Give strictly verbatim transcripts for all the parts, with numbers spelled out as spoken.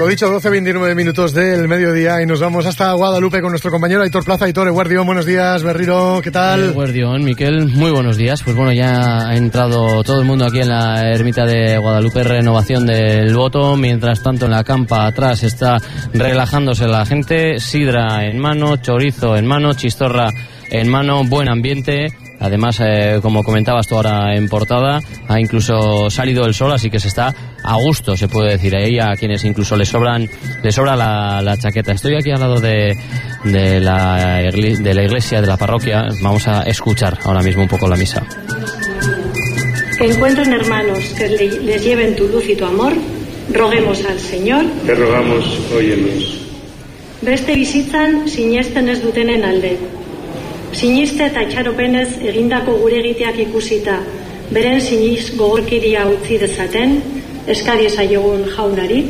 Lo dicho, doce veintinueve minutos del mediodía y nos vamos hasta Guadalupe con nuestro compañero Aitor Plaza. Aitor, Eguardión, buenos días. Berriro, ¿qué tal? Eguardión, Miquel, muy buenos días. Pues bueno, ya ha entrado todo el mundo aquí en la ermita de Guadalupe, renovación del voto. Mientras tanto, en la campa atrás está relajándose la gente. Sidra en mano, chorizo en mano, chistorra en mano, buen ambiente. Además, eh, como comentabas tú ahora en portada, ha incluso salido el sol, así que se está a gusto, se puede decir. Ahí a quienes incluso les sobran, les sobra la, la chaqueta. Estoy aquí al lado de, de, la, de la iglesia, de la parroquia. Vamos a escuchar ahora mismo un poco la misa. Que encuentren hermanos que les lleven tu luz y tu amor. Roguemos al Señor. Te rogamos, óyenos. Beste bizitzan sinesten ez dutenen alde. Siniste eta itxaropenez egindako gure egiteak ikusita, beren siniz gogorkeria utzi dezaten, eska diezaiogun jaunari.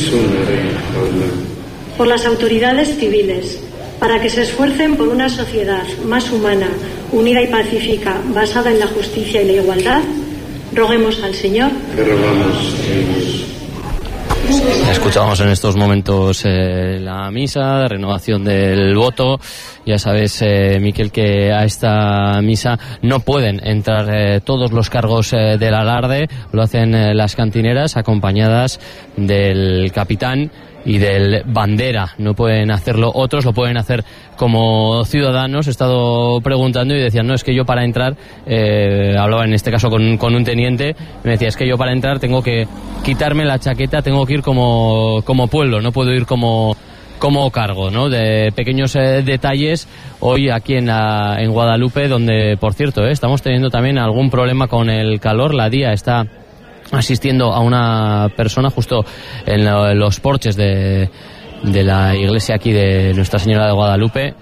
Por las autoridades civiles, para que se esfuercen por una sociedad más humana, unida y pacífica, basada en la justicia y la igualdad, roguemos al Señor. Te rogamos, Señor. Escuchamos en estos momentos eh, la misa de renovación del voto. Ya sabes, eh, Miquel, que a esta misa no pueden entrar eh, todos los cargos eh, del alarde. Lo hacen eh, las cantineras acompañadas del capitán y del bandera. No pueden hacerlo otros, lo pueden hacer como ciudadanos. He estado preguntando y decían, no, es que yo para entrar, eh, hablaba en este caso con, con un teniente, me decía, es que yo para entrar tengo que quitarme la chaqueta, tengo que ir como, como pueblo, no puedo ir como como cargo, ¿no? De pequeños eh, detalles hoy aquí en, la, en Guadalupe, donde, por cierto, eh, estamos teniendo también algún problema con el calor. La D I A está asistiendo a una persona justo en, lo, en los porches de, de la iglesia aquí de Nuestra Señora de Guadalupe,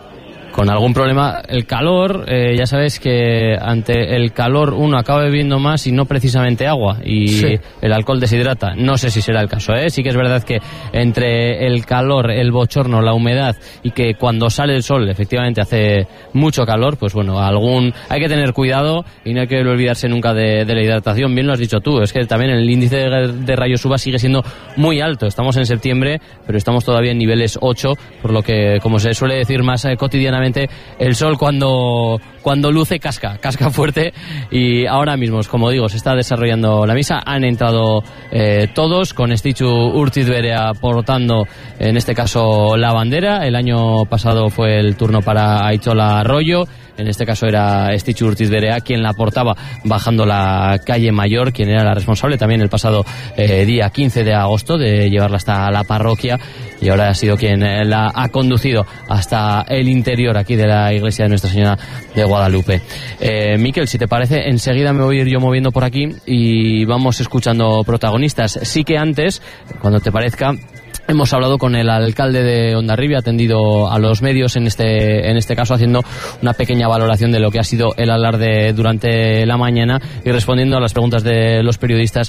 con algún problema. El calor, eh, ya sabes que ante el calor uno acaba bebiendo más y no precisamente agua, y sí, el alcohol deshidrata. No sé si será el caso, ¿eh? Sí que es verdad que entre el calor, el bochorno, la humedad, y que cuando sale el sol efectivamente hace mucho calor, pues bueno, algún hay que tener cuidado y no hay que olvidarse nunca de, de la hidratación. Bien lo has dicho tú, es que también el índice de, de rayos U V A sigue siendo muy alto. Estamos en septiembre, pero estamos todavía en niveles ocho, por lo que, como se suele decir más eh, cotidianamente, el sol cuando cuando luce casca, casca fuerte. Y ahora mismo, como digo, se está desarrollando la misa. Han entrado eh, todos con Estitxu Urtizberea portando, en este caso, la bandera. El año pasado fue el turno para Aitzola Arroyo. En este caso era Estitxu Urtizberea quien la portaba bajando la calle Mayor, quien era la responsable también el pasado eh, día quince de agosto de llevarla hasta la parroquia, y ahora ha sido quien la ha conducido hasta el interior aquí de la iglesia de Nuestra Señora de Guadalupe. Eh, Miquel, si te parece, enseguida me voy a ir yo moviendo por aquí y vamos escuchando protagonistas. Sí que antes, cuando te parezca, hemos hablado con el alcalde de Hondarribia, atendido a los medios en este en este caso, haciendo una pequeña valoración de lo que ha sido el alarde durante la mañana y respondiendo a las preguntas de los periodistas,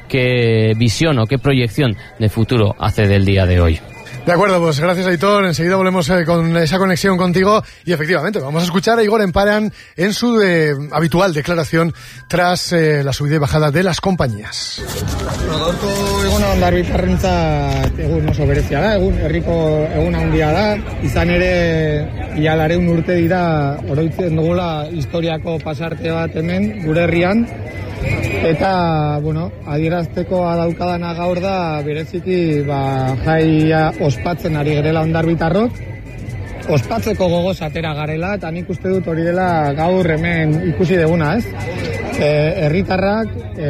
qué visión o qué proyección de futuro hace del día de hoy. De acuerdo, pues gracias, Aitor. Enseguida volvemos eh, con esa conexión contigo y efectivamente vamos a escuchar a Igor Emparan en su eh, habitual declaración tras eh, la subida y bajada de las compañías. Gaurko eguna hondarribitarrentzat egun oso berezia da, egun herriko eguna handia da, izan ere ia laurehun urte dira oroitzen dugula historiako pasarte bat hemen gure herrian. Eta, bueno, adierazteko daukadana gaur da, bereziki, ba, jaia ospatzen ari gerela hondarbitarrok, ospatzeko gogoz atera garela, eta nik uste dut hori dela gaur hemen ikusi deguna, ez? E, herritarrak, e,